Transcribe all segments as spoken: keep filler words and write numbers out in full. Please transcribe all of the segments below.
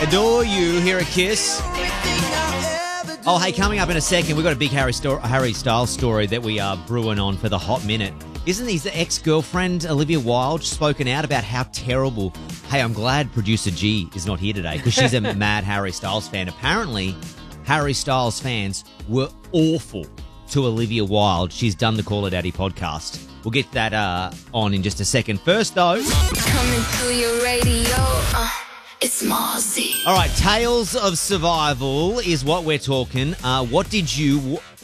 Adore You here at Kiss. Oh, hey, coming up in a second, we've got a big Harry, sto- Harry Styles story that we are brewing on for the hot minute. Isn't his ex-girlfriend, Olivia Wilde, spoken out about how terrible... Hey, I'm glad producer G is not here today because she's a mad Harry Styles fan. Apparently, Harry Styles fans were awful to Olivia Wilde. She's done the Call Her Daddy podcast. We'll get that uh, on in just a second. First, though... Coming to your radio, uh, it's Marcy. All right, Tales of Survival is what we're talking. Uh, what did you...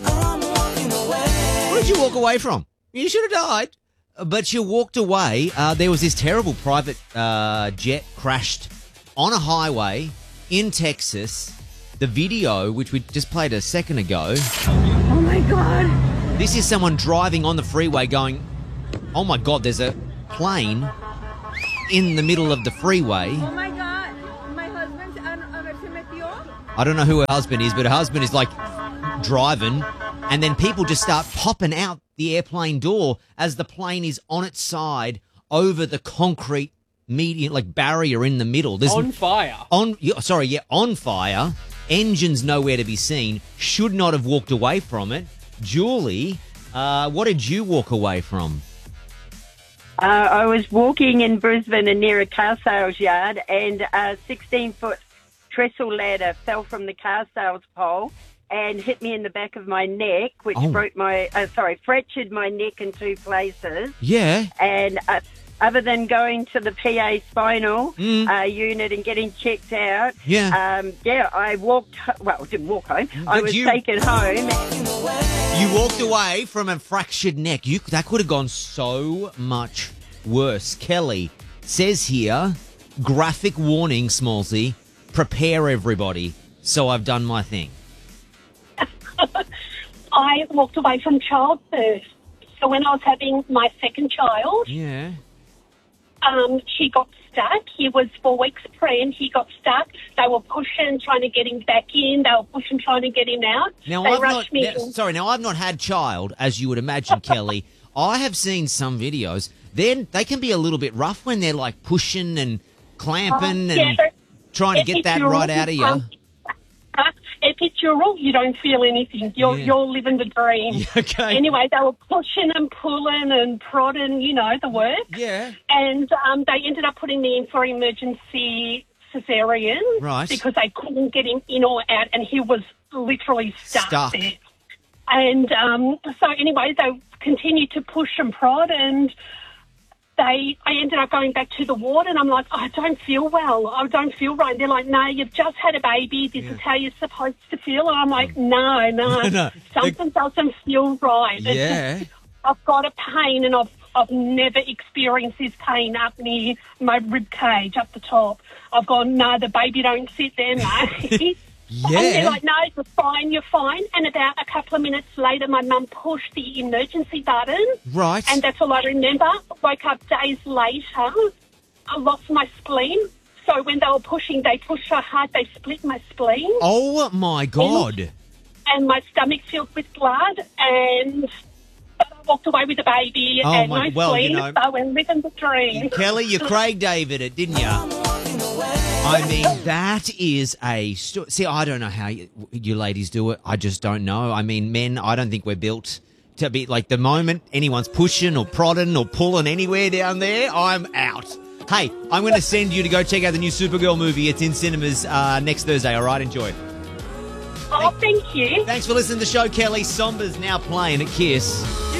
What did you walk away from? You should have died. But you walked away. Uh, there was this terrible private uh, jet crashed on a highway in Texas. The video, which we just played a second ago. Oh, my God. This is someone driving on the freeway going, oh, my God, there's a plane in the middle of the freeway. Oh, my God. My husband's an metió. I don't know who her husband is, but her husband is, like, driving, and then people just start popping out the airplane door as the plane is on its side over the concrete median, like, barrier in the middle. There's on fire. On, sorry, yeah, on fire. Engines nowhere to be seen. Should not have walked away from it. Julie, uh, what did you walk away from? Uh, I was walking in Brisbane and near a car sales yard, and a sixteen-foot trestle ladder fell from the car sales pole and hit me in the back of my neck, which Oh. broke my, uh, sorry, fractured my neck in two places. Yeah. And uh, other than going to the P A spinal Mm. uh, unit and getting checked out, Yeah. um, yeah, I walked, well, didn't walk home. I But was you- taken home. You walked away from a fractured neck. You That could have gone so much worse. Kelly says here, graphic warning, Smallsy, prepare everybody. So I've done my thing. I walked away from childbirth. So when I was having my second child, Yeah. um, he got stuck. He was four weeks pregnant. He got stuck. They were pushing, trying to get him back in. They were pushing, trying to get him out. Now, they I've rushed not, me now, in. sorry, now I've not had child, as you would imagine, Kelly. I have seen some videos. Then they can be a little bit rough when they're like pushing and clamping Uh, and yeah, trying to get that epidural, right out of you. um, uh, Epidural, you don't feel anything. You're Yeah. you're living the dream. Yeah, okay. Anyway, they were pushing and pulling and prodding, you know, the work. Yeah. And um, they ended up putting me in for emergency cesarean. Right. Because they couldn't get him in or out, and he was literally stuck, Stuck. there. And um, so anyway, they continued to push and prod, and they, I ended up going back to the ward, and I'm like, I don't feel well. I don't feel right. And they're like, no, you've just had a baby. This is how you're supposed to feel. And I'm like, no, no, No. something doesn't feel right. It's Yeah. just- I've got a pain, and I've I've never experienced this pain up near my rib cage up the top. I've gone, no, the baby don't sit there, mate. And they're Yeah. like, no, you're fine, you're fine. And about a couple of minutes later, my mum pushed the emergency button. Right. And that's all I remember. Woke up days later. I lost my spleen. So when they were pushing, they pushed so hard, they split my spleen. Oh, my God. And my stomach filled with blood. And I walked away with the baby Oh, and my- no well, you spleen. know- So we're living the dream. Kelly, you Craig David it, didn't you? I mean, that is a... Sto- See, I don't know how you, you ladies do it. I just don't know. I mean, men, I don't think we're built to be... Like, the moment anyone's pushing or prodding or pulling anywhere down there, I'm out. Hey, I'm going to send you to go check out the new Supergirl movie. It's in cinemas uh, next Thursday, all right? Enjoy. Oh, thank you. Thanks for listening to the show, Kelly. Sombra's now playing at Kiss.